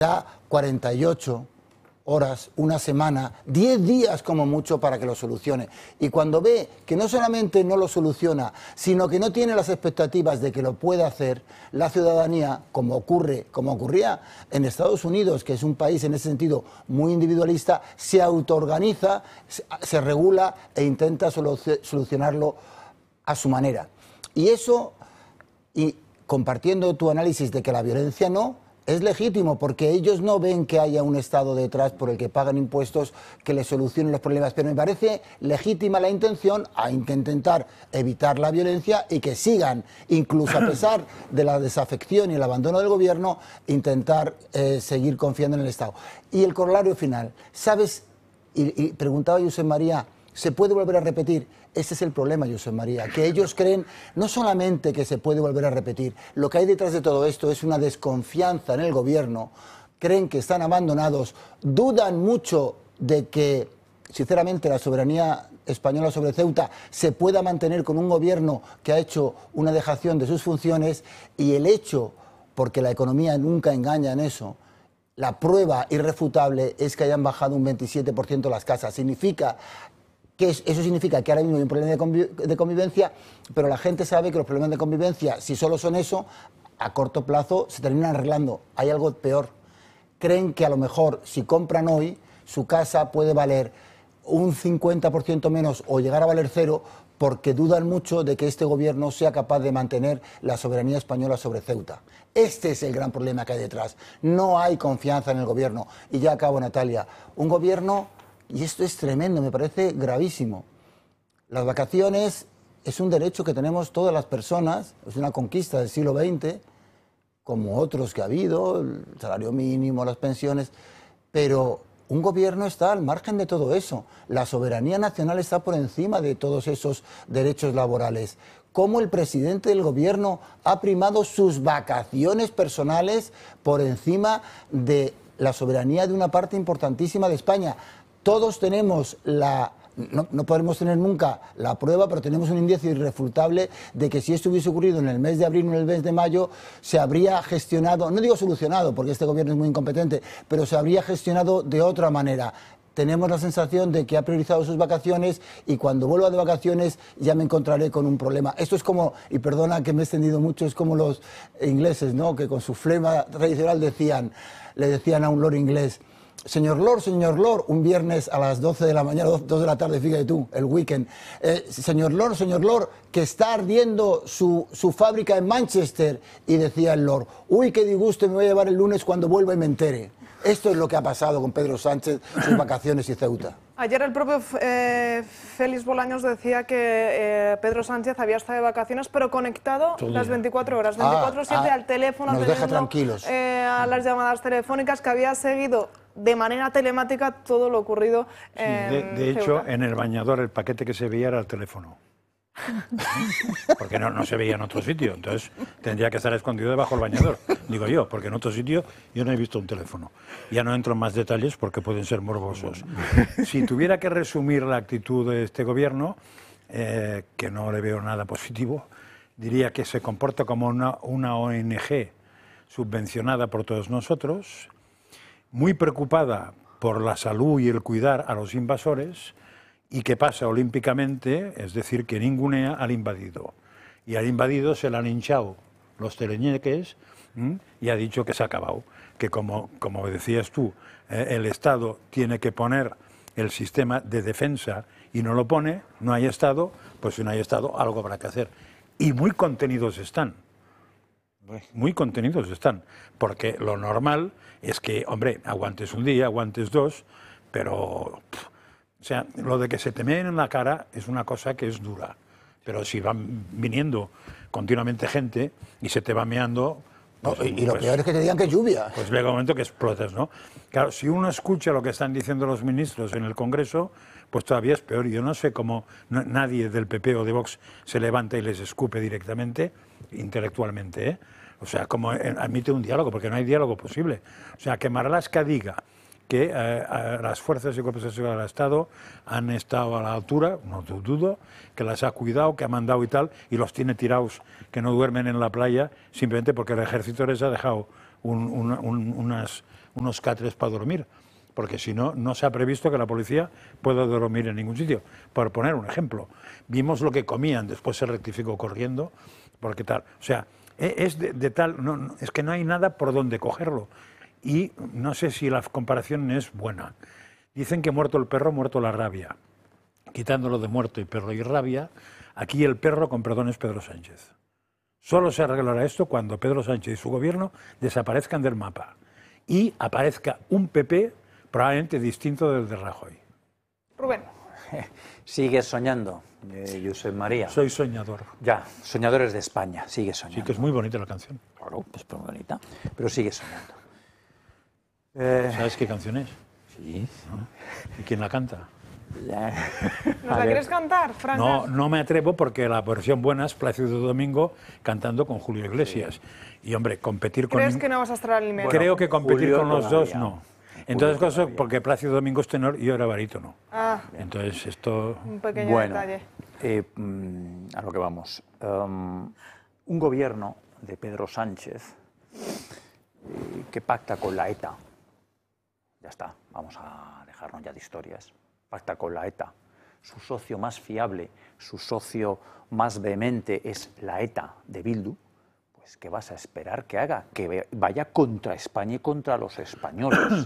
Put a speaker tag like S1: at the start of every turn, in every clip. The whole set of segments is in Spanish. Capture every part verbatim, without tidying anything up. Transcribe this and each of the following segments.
S1: da cuarenta y ocho horas, una semana, diez días como mucho para que lo solucione. Y cuando ve que no solamente no lo soluciona, sino que no tiene las expectativas de que lo pueda hacer, la ciudadanía, como ocurre, como ocurría en Estados Unidos, que es un país en ese sentido muy individualista, se autoorganiza, se, se regula e intenta solucionarlo a su manera. Y eso, y compartiendo tu análisis de que la violencia no, es legítimo, porque ellos no ven que haya un Estado detrás por el que pagan impuestos que les solucionen los problemas, pero me parece legítima la intención a intentar evitar la violencia y que sigan, incluso a pesar de la desafección y el abandono del gobierno, intentar eh, seguir confiando en el Estado. Y el corolario final, ¿sabes? Y, y preguntaba Josep María, ¿se puede volver a repetir? Ese es el problema, Josep María, que ellos creen no solamente que se puede volver a repetir, lo que hay detrás de todo esto es una desconfianza en el gobierno, creen que están abandonados, dudan mucho de que, sinceramente, la soberanía española sobre Ceuta se pueda mantener con un gobierno que ha hecho una dejación de sus funciones, y el hecho, porque la economía nunca engaña en eso, la prueba irrefutable es que hayan bajado un veintisiete por ciento las casas. Significa que eso significa que ahora mismo hay un problema de, conviv de convivencia, pero la gente sabe que los problemas de convivencia, si solo son eso, a corto plazo se terminan arreglando. Hay algo peor. Creen que a lo mejor si compran hoy, su casa puede valer un cincuenta por ciento menos o llegar a valer cero, porque dudan mucho de que este gobierno sea capaz de mantener la soberanía española sobre Ceuta. Este es el gran problema que hay detrás. No hay confianza en el gobierno. Y ya acabo, Natalia. Un gobierno... Y esto es tremendo, me parece gravísimo. Las vacaciones es un derecho que tenemos todas las personas, es una conquista del siglo veinte, como otros que ha habido, el salario mínimo, las pensiones, pero un gobierno está al margen de todo eso. La soberanía nacional está por encima de todos esos derechos laborales. Cómo el presidente del gobierno ha primado sus vacaciones personales por encima de la soberanía de una parte importantísima de España. Todos tenemos la... No, no podremos tener nunca la prueba, pero tenemos un índice irrefutable de que si esto hubiese ocurrido en el mes de abril o en el mes de mayo, se habría gestionado, no digo solucionado, porque este gobierno es muy incompetente, pero se habría gestionado de otra manera. Tenemos la sensación de que ha priorizado sus vacaciones y cuando vuelva de vacaciones ya me encontraré con un problema. Esto es como, y perdona que me he extendido mucho, es como los ingleses, ¿no?, que con su flema tradicional decían, le decían a un lord inglés: señor Lord, señor Lord, un viernes a las doce de la mañana, dos de la tarde, fíjate tú, el weekend. Eh, señor Lord, señor Lord, que está ardiendo su, su fábrica en Manchester. Y decía el Lord: uy, qué disgusto, me voy a llevar el lunes cuando vuelva y me entere. Esto es lo que ha pasado con Pedro Sánchez, sus vacaciones y Ceuta.
S2: Ayer el propio eh, Félix Bolaños decía que eh, Pedro Sánchez había estado de vacaciones, pero conectado todo las veinticuatro horas, veinticuatro siete ah, ah, al teléfono,
S1: nos deja tranquilos.
S2: Eh, a las llamadas telefónicas, que había seguido de manera telemática todo lo ocurrido en
S3: sí, de, de hecho,
S2: Ceuta.
S3: En el bañador el paquete que se veía era el teléfono. Porque no, no se veía en otro sitio, entonces tendría que estar escondido debajo del bañador, digo yo, porque en otro sitio yo no he visto un teléfono. Ya no entro en más detalles porque pueden ser morbosos. Si tuviera que resumir la actitud de este gobierno, eh, que no le veo nada positivo, diría que se comporta como una, una O N G subvencionada por todos nosotros, muy preocupada por la salud y el cuidar a los invasores, y que pasa olímpicamente, es decir, que ningunea al invadido. Y al invadido se le han hinchado los teleñeques ¿m? y ha dicho que se ha acabado. Que como, como decías tú, eh, el Estado tiene que poner el sistema de defensa y no lo pone, no hay Estado, pues si no hay Estado algo habrá que hacer. Y muy contenidos están. Muy contenidos están. Porque lo normal es que, hombre, aguantes un día, aguantes dos, pero... Pff, o sea, lo de que se te meen en la cara es una cosa que es dura. Pero si van viniendo continuamente gente y se te va meando...
S1: Pues, no, y, y lo pues, peor es que te digan que es lluvia.
S3: Pues llega un momento que explotas, ¿no? Claro, si uno escucha lo que están diciendo los ministros en el Congreso, pues todavía es peor. Yo no sé cómo no, nadie del P P o de Vox se levanta y les escupe directamente, intelectualmente, ¿eh? O sea, como admite un diálogo, porque no hay diálogo posible. O sea, que Marlaska diga que eh, las fuerzas y cuerpos de seguridad del Estado han estado a la altura, no dudo, que las ha cuidado, que ha mandado y tal, y los tiene tirados, que no duermen en la playa, simplemente porque el ejército les ha dejado un, un, un, unas, unos catres para dormir, porque si no, no se ha previsto que la policía pueda dormir en ningún sitio. Por poner un ejemplo, vimos lo que comían, después se rectificó corriendo, porque tal, o sea, es de, de tal, no, no, es que no hay nada por donde cogerlo, y no sé si la comparación es buena. Dicen que muerto el perro, muerto la rabia. Quitándolo de muerto y perro y rabia, aquí el perro, con perdón, es Pedro Sánchez. Solo se arreglará esto cuando Pedro Sánchez y su gobierno desaparezcan del mapa y aparezca un P P probablemente distinto del de Rajoy.
S2: Rubén.
S4: Sigues soñando, eh, Josep María.
S3: Soy soñador.
S4: Ya, soñadores de España, sigue soñando.
S3: Sí, que es muy bonita la canción.
S4: Claro, es muy bonita, pero sigue soñando.
S3: Eh... ¿Sabes qué canción es?
S4: Sí.
S3: ¿No? ¿Y quién la canta?
S2: La... ¿Nos la quieres cantar, Fran?
S3: No, no me atrevo porque la versión buena es Plácido Domingo cantando con Julio Iglesias. Sí. Y, hombre, competir con...
S2: ¿Crees que no vas a estar al nivel?
S3: Creo que competir
S4: Julio
S3: con los
S4: todavía.
S3: dos, no. Entonces, cosa, porque Plácido Domingo es tenor y yo era barítono.
S2: Ah,
S3: entonces, esto...
S2: Un pequeño
S4: bueno,
S2: detalle.
S4: Eh, a lo que vamos. Um, un gobierno de Pedro Sánchez eh, que pacta con la ETA. Ya está, vamos a dejarnos ya de historias. Pacta con la ETA. Su socio más fiable, su socio más vehemente es la ETA de Bildu. Pues, ¿qué vas a esperar que haga? Que vaya contra España y contra los españoles.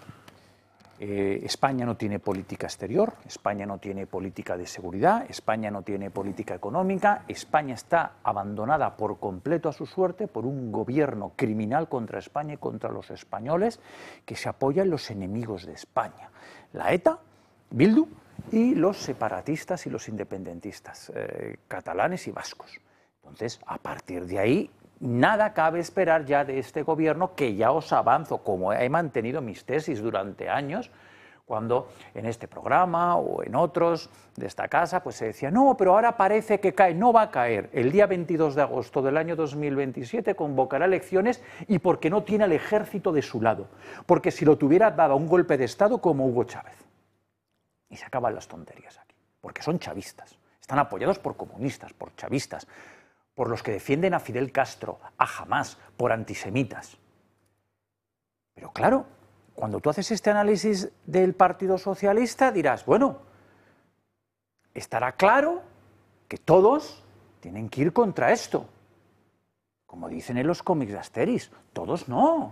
S4: Eh, España no tiene política exterior, España no tiene política de seguridad, España no tiene política económica, España está abandonada por completo a su suerte por un gobierno criminal contra España y contra los españoles que se apoya en los enemigos de España. La ETA, Bildu y los separatistas y los independentistas, eh, catalanes y vascos. Entonces, a partir de ahí, nada cabe esperar ya de este gobierno, que ya os avanzo, como he mantenido mis tesis durante años, cuando en este programa o en otros de esta casa pues se decía, no, pero ahora parece que cae. No va a caer. El día veintidós de agosto del año dos mil veintisiete convocará elecciones, y porque no tiene al ejército de su lado, porque si lo tuviera daba un golpe de Estado como Hugo Chávez. Y se acaban las tonterías aquí, porque son chavistas, están apoyados por comunistas, por chavistas, por los que defienden a Fidel Castro, a Hamás, por antisemitas. Pero claro, cuando tú haces este análisis del Partido Socialista dirás, bueno, estará claro que todos tienen que ir contra esto. Como dicen en los cómics de Asterix, todos no.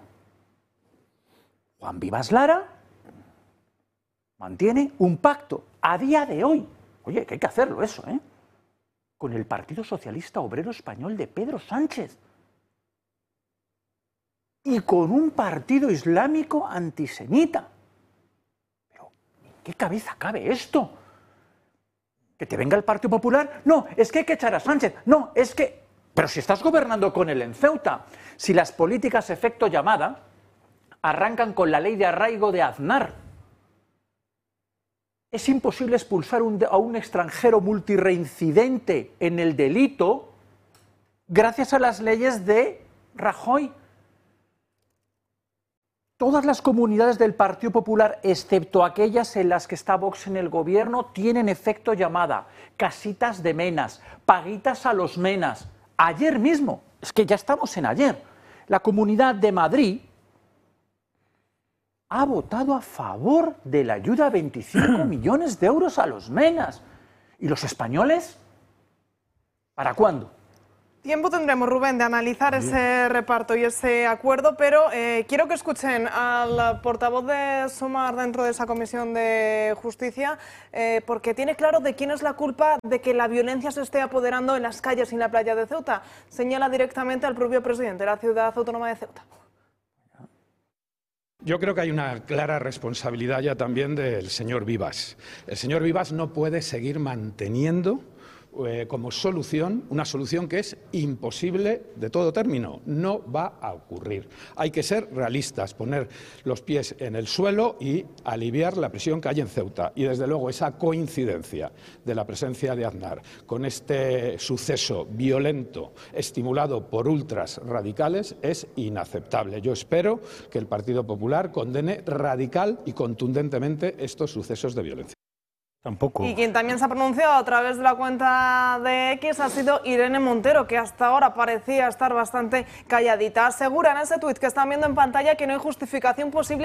S4: Juan Vivas Lara mantiene un pacto a día de hoy. Oye, que hay que hacerlo eso, ¿eh? Con el Partido Socialista Obrero Español de Pedro Sánchez y con un partido islámico antisemita. Pero, ¿en qué cabeza cabe esto? ¿Que te venga el Partido Popular? No, es que hay que echar a Sánchez. No, es que... Pero si estás gobernando con él en Ceuta, si las políticas efecto llamada arrancan con la ley de arraigo de Aznar, es imposible expulsar un, a un extranjero multireincidente en el delito gracias a las leyes de Rajoy. Todas las comunidades del Partido Popular, excepto aquellas en las que está Vox en el gobierno, tienen efecto llamada, casitas de menas, paguitas a los menas. Ayer mismo, es que ya estamos en ayer, la Comunidad de Madrid ha votado a favor de la ayuda a veinticinco millones de euros a los menas. ¿Y los españoles? ¿Para cuándo?
S2: Tiempo tendremos, Rubén, de analizar ese reparto y ese acuerdo, pero eh, quiero que escuchen al portavoz de Sumar dentro de esa Comisión de Justicia, eh, porque tiene claro de quién es la culpa de que la violencia se esté apoderando en las calles y en la playa de Ceuta. Señala directamente al propio presidente de la ciudad autónoma de Ceuta.
S5: Yo creo que hay una clara responsabilidad ya también del señor Vivas. El señor Vivas no puede seguir manteniendo eh, como solución una solución que es imposible de todo término. No va a ocurrir. Hay que ser realistas, poner los pies en el suelo y aliviar la presión que hay en Ceuta. Y desde luego esa coincidencia de la presencia de Aznar con este suceso violento estimulado por ultras radicales es inaceptable. Yo espero que el Partido Popular condene radical y contundentemente estos sucesos de violencia.
S3: Tampoco.
S2: Y quien también se ha pronunciado a través de la cuenta de X ha sido Irene Montero, que hasta ahora parecía estar bastante calladita. Asegura en ese tuit que están viendo en pantalla que no hay justificación posible